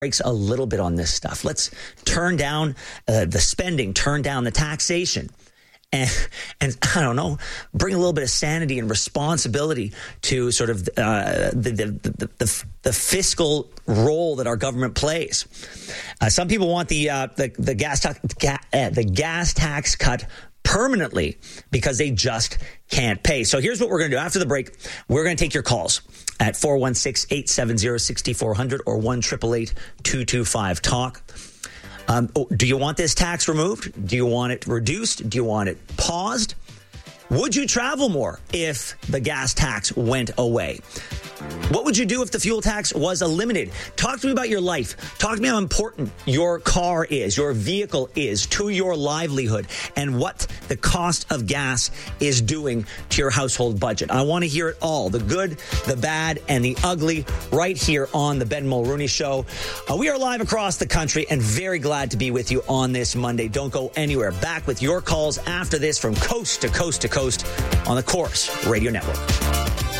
brakes a little bit on this stuff. Let's turn down the spending, turn down the taxation. And I don't know, bring a little bit of sanity and responsibility to sort of the fiscal role that our government plays. Some people want the gas tax cut permanently because they just can't pay. So here's what we're going to do. After the break, we're going to take your calls at 416-870-6400 or 1-888-225-TALK. Do you want this tax removed? Do you want it reduced? Do you want it paused? Would you travel more if the gas tax went away? What would you do if the fuel tax was eliminated? Talk to me about your life. Talk to me how important your car is, your vehicle is to your livelihood, and what the cost of gas is doing to your household budget. I want to hear it all, the good, the bad, and the ugly, right here on the Ben Mulrooney Show. We are live across the country and very glad to be with you on this Monday. Don't go anywhere. Back with your calls after this from coast to coast to coast on the Corus Radio Network.